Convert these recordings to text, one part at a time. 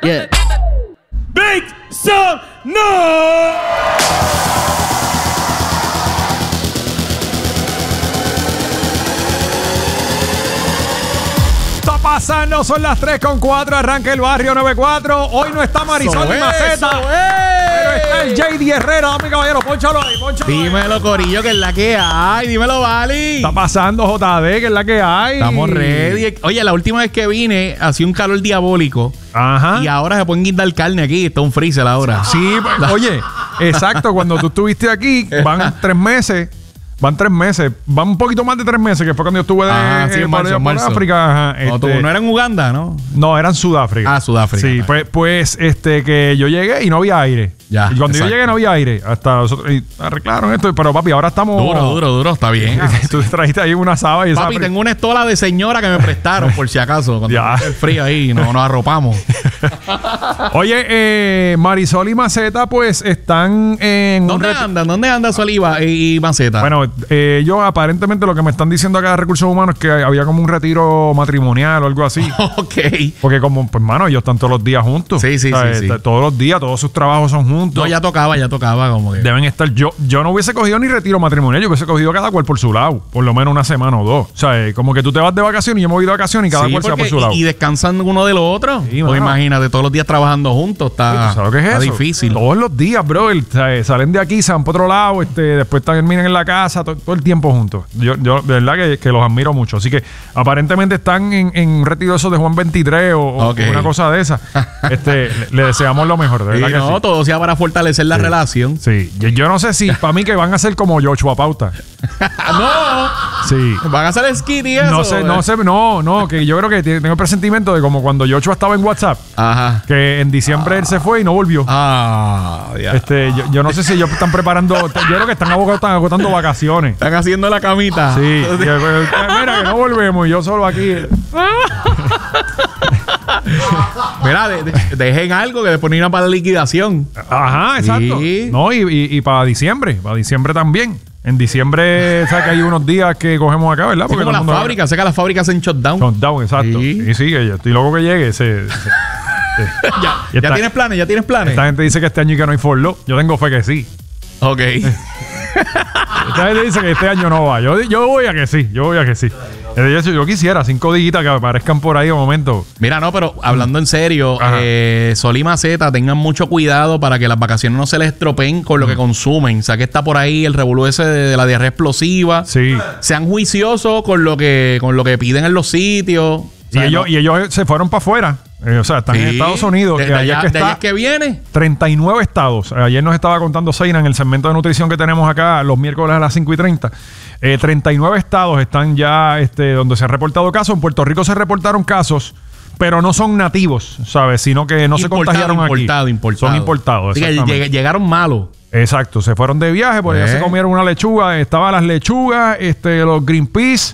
Yeah. Make some noise. Está pasando, son las 3:04, arranca el barrio 94. Hoy no está Marisol ni Maceta, pero está el JD Herrera, dame caballero, pónchalo ahí, pónchalo. Dímelo, Corillo, que es la que hay. Dímelo, Vali. Está pasando JD, que es la que hay. Estamos ready. Oye, la última vez que vine hacía un calor diabólico. Ajá. Y ahora se pueden guindar carne aquí. Está un freezer ahora. Sí, oye, exacto, cuando tú estuviste aquí, van 3 meses. Van 3 meses, van un poquito más de 3 meses, que fue cuando yo estuve en marzo. África. Ajá, No, no era en Uganda, ¿no? No, era en Sudáfrica. Ah, Sudáfrica. Sí, pues que yo llegué y no había aire. Ya, y cuando exacto. yo llegué no había aire. Hasta nosotros y arreglaron esto, pero papi, ahora estamos... Duro, está bien. Tú trajiste ahí una sábana y Papi, tengo una estola de señora que me prestaron, por si acaso. Cuando Ya. esté el frío ahí, no nos arropamos. Oye, Marisol y Maceta, pues están en... ¿Dónde anda Soliva y Maceta? Bueno, ellos aparentemente lo que me están diciendo acá de Recursos Humanos es que había como un retiro matrimonial o algo así. Ok. Porque como, pues, mano, ellos están todos los días juntos. Sí. Todos los días, todos sus trabajos son juntos. No, ya tocaba como que... Deben estar. Yo no hubiese cogido ni retiro matrimonial, yo hubiese cogido cada cual por su lado, por lo menos una semana o 2. O sea, como que tú te vas de vacaciones y yo me voy de vacaciones y cada Sí, cual se va por su lado. y descansan uno de los otros. Sí, Pues mano. imagínate, todos los días trabajando juntos. ¿Tú sabes lo que es Está eso? difícil. Todos los días, bro. Salen de aquí, se van por otro lado, después terminan en la casa, todo el tiempo juntos. Yo de verdad que los admiro mucho. Así que aparentemente están en un retiro eso de Juan 23 o Ok. una cosa de esa. Le deseamos lo mejor, de verdad Sí, que no, sí. todo sea para fortalecer la relación. Sí, yo no sé si para mí que van a ser como Joshua Pauta. No, Sí. van a hacer skit y eso. No, que yo creo que tengo el presentimiento de como cuando Joshua estaba en WhatsApp, Ajá. que en diciembre él se fue y no volvió. Ya. Yo no sé si ellos están preparando, yo creo que están agotando vacaciones. Están haciendo la camita. Sí, mira que no volvemos, yo solo aquí. Mira, dejen algo que después no irán para la liquidación. Ajá, exacto. Sí. No, y para diciembre también. En diciembre, ¿sabes que hay unos días que cogemos acá, ¿verdad? Así como todo el las mundo- fábricas, sé que las fábricas hacen shutdown. Countdown, exacto. Sí. Sí, que yo estoy loco que llegue. ¿Ya tienes planes? Esta gente dice que este año y que no hay forlo. Yo tengo fe que sí. Ok. Esta gente dice que este año no va. Yo voy a que sí. Yo quisiera 5 dígitas que aparezcan por ahí de momento. Mira, no, pero hablando en serio, Ajá. Sol y Maceta, tengan mucho cuidado para que las vacaciones no se les estropeen con lo que consumen. O sea, que está por ahí el revolú ese de la diarrea explosiva. Sí. Sean juiciosos con lo que piden en los sitios. O sea, Y ellos se fueron para afuera. O sea, están en Sí. Estados Unidos. De Que ayer allá, que de allá está es que viene. 39 estados. Ayer nos estaba contando Zeina en el segmento de nutrición que tenemos acá los miércoles a las 5:30. 39 estados están ya donde se han reportado casos. En Puerto Rico se reportaron casos, pero no son nativos, ¿sabes? Sino que no se contagiaron aquí. Son importados. Así que Exactamente. llegaron malos. Exacto, se fueron de viaje, por allá se comieron una lechuga, estaban las lechugas, los green peas,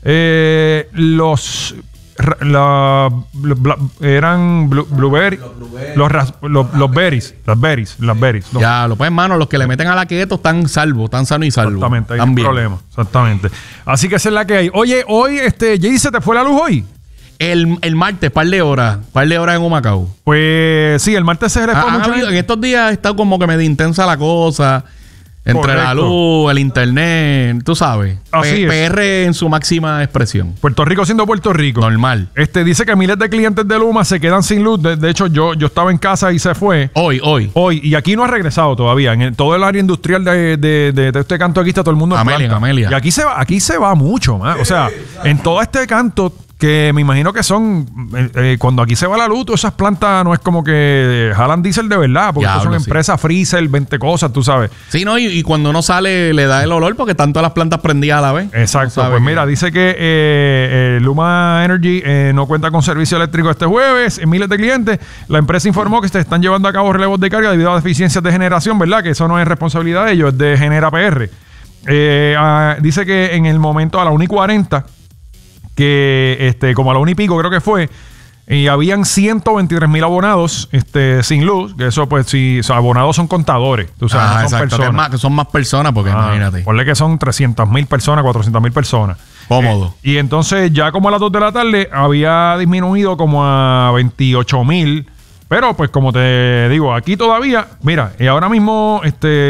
eran blueberries, los berries, las berries. Ya, pues, hermano, los que le meten a la keto están sanos y salvos. Exactamente, hay Están un bien. problema, exactamente. Así que esa es la que hay. Oye, hoy, Jay, ¿se te fue la luz hoy? El martes, par de horas en Humacao. Pues sí, el martes se fue mucha gente. En estos días ha estado como que medio intensa la cosa. Entre la Correcto. luz, el internet, tú sabes. Así es. PR en su máxima expresión. Puerto Rico siendo Puerto Rico. Normal. Dice que miles de clientes de Luma se quedan sin luz. De hecho, yo estaba en casa y se fue. Hoy. Y aquí no ha regresado todavía. En todo el área industrial de este canto aquí está todo el mundo en planta. Amelia. Y aquí se va mucho más. O sea, en todo este canto que me imagino que son cuando aquí se va la luz, todas esas plantas no es como que jalan diésel de verdad, porque estos son empresas freezer, 20 cosas, tú sabes. Sí, no, y cuando uno sale le da el olor porque están todas las plantas prendidas a la vez. Exacto. Pues mira, dice que Luma Energy no cuenta con servicio eléctrico este jueves. Miles de clientes. La empresa informó que se están llevando a cabo relevos de carga debido a deficiencias de generación, ¿verdad? Que eso no es responsabilidad de ellos, es de Genera PR. Dice que en el momento a la 1:40, que como a la 1:00 creo que fue, y habían 123,000 abonados sin luz, que eso pues si abonados son contadores, tú sabes, no son personas. Que son más personas porque imagínate. Ponle que son 300,000 personas, 400,000 personas. Cómodo. Y entonces ya como a las 2 de la tarde había disminuido como a 28,000 Pero pues como te digo, aquí todavía, mira, y ahora mismo,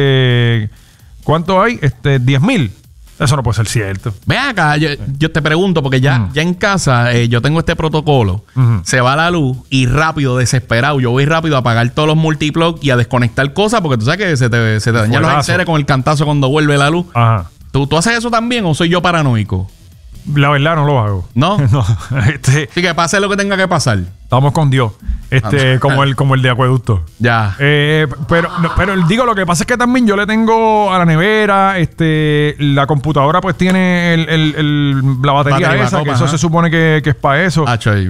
¿cuánto hay? 10,000. Eso no puede ser cierto. Ven acá, yo te pregunto, porque ya en casa yo tengo este protocolo. Se va la luz y rápido, desesperado, yo voy rápido a apagar todos los multiplugs y a desconectar cosas, porque tú sabes que se te dañan los enseres con el cantazo cuando vuelve la luz. Ajá. ¿Tú haces eso también o soy yo paranoico? La verdad no lo hago. ¿No? No. Sí, que pase lo que tenga que pasar. Estamos con Dios. Como el de acueducto. Ya. Pero digo, lo que pasa es que también yo le tengo a la nevera, la computadora pues tiene la batería esa, que eso se supone que es para eso.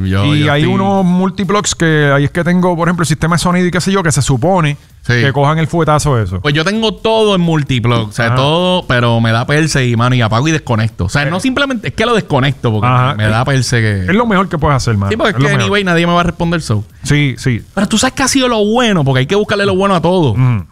Y hay unos multiplugs que ahí es que tengo, por ejemplo, el sistema de sonido y qué sé yo, que se supone que cojan el fuetazo eso. Pues yo tengo todo en multiplug, o sea, todo, pero me da perse y mano, y apago y desconecto. O sea, no simplemente, es que lo desconecto porque me da perse que... Es lo mejor que puedes hacer, mano. Sí, porque es que anyway nadie me va a responder eso. Sí. Pero tú sabes que ha sido lo bueno, porque hay que buscarle lo bueno a todo.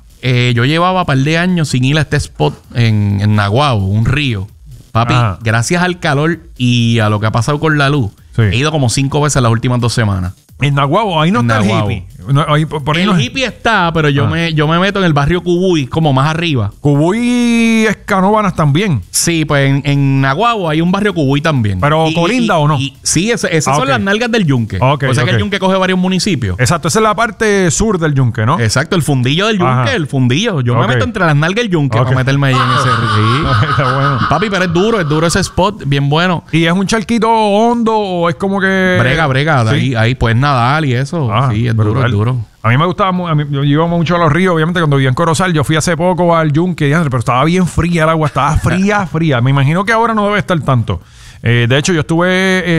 Yo llevaba un par de años sin ir a este spot en Naguabo, un río. Papi, gracias al calor y a lo que ha pasado con la luz, he ido como 5 veces en las últimas 2 semanas. En Naguabo, ahí no está el hippie. Por ahí el hippie está, pero yo me meto en el barrio Cubuy, como más arriba. Cubuy es Canóvanas también. Sí, pues en Naguabo hay un barrio Cubuy también. ¿Pero colinda o no? Sí, esas son las nalgas del Yunque. O sea que el Yunque coge varios municipios. Exacto, esa es la parte sur del Yunque, ¿no? Exacto, el fundillo del Yunque, el fundillo. Yo me meto entre las nalgas del Yunque para meterme ahí en ese río. Está bueno. Papi, pero es duro ese spot, bien bueno. ¿Y es un charquito hondo o es como que...? Brega, ¿sí? ahí puedes nadar y eso. Sí, es duro. A mí me gustaba, yo iba mucho a los ríos, obviamente cuando vivía en Corozal. Yo fui hace poco al Yunque, pero estaba bien fría el agua, estaba fría. Me imagino que ahora no debe estar tanto. De hecho, yo estuve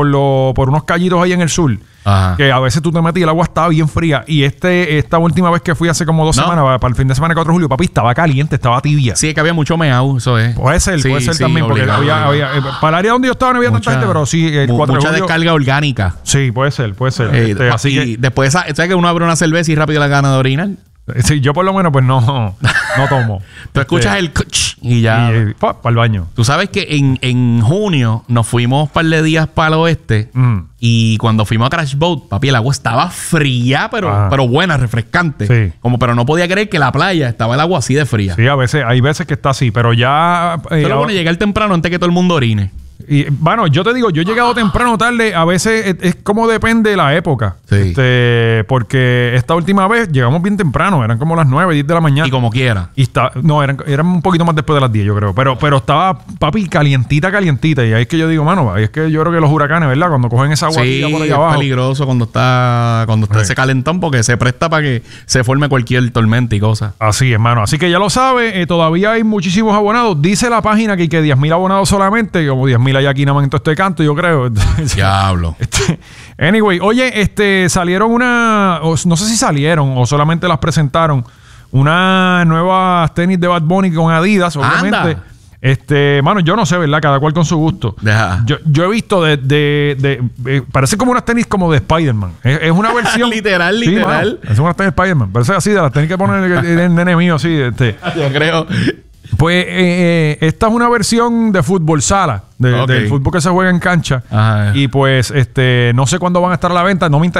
por unos callitos ahí en el sur. Que a veces tú te metes y el agua estaba bien fría. Y esta última vez que fui hace como 2 semanas, para el fin de semana 4 de julio, papi, estaba caliente, estaba tibia. Sí, es que había mucho meao, eso es. Puede ser también, porque había para el área donde yo estaba no había tanta gente, pero sí, el 4 de julio. Mucha descarga orgánica. Sí, puede ser. Así que después, ¿sabes que uno abre una cerveza y rápido la gana de orinar? Sí, yo por lo menos pues no tomo. Tú escuchas el y ya. Para el baño. Tú sabes que en junio nos fuimos un par de días para el oeste y cuando fuimos a Crash Boat, papi, el agua estaba fría, pero buena, refrescante. Sí. Pero no podía creer que la playa estaba el agua así de fría. Sí, hay veces que está así, pero ya... Pero bueno, llegar temprano antes que todo el mundo orine. Y bueno, yo te digo, yo he llegado temprano o tarde, a veces es como depende de la época. Sí. Porque esta última vez llegamos bien temprano, eran como las 9, 10 de la mañana. Y como quiera. Y eran un poquito más después de las 10, yo creo. Pero estaba, papi, calientita. Y ahí es que yo digo, mano, ahí es que yo creo que los huracanes, ¿verdad? Cuando cogen esa agua por allá abajo. Es peligroso cuando está ese calentón porque se presta para que se forme cualquier tormenta y cosas. Así es, hermano. Así que ya lo sabe, todavía hay muchísimos abonados. Dice la página que 10,000 abonados solamente, como 10,000 hay aquí nada más en todo este canto, yo creo. Diablo. Anyway, oye, salieron no sé si salieron o solamente las presentaron, unas nuevas tenis de Bad Bunny con Adidas, obviamente. Anda. Mano, yo no sé, ¿verdad? Cada cual con su gusto. Yo he visto parece como unas tenis como de Spider-Man. Es una versión... literal. Mano, es una tenis de Spider-Man. Parece así, de las tenis que ponen el nene mío, así. Yo creo... Pues esta es una versión de fútbol sala, del fútbol que se juega en cancha. Y pues no sé cuándo van a estar a la venta. No me interesa.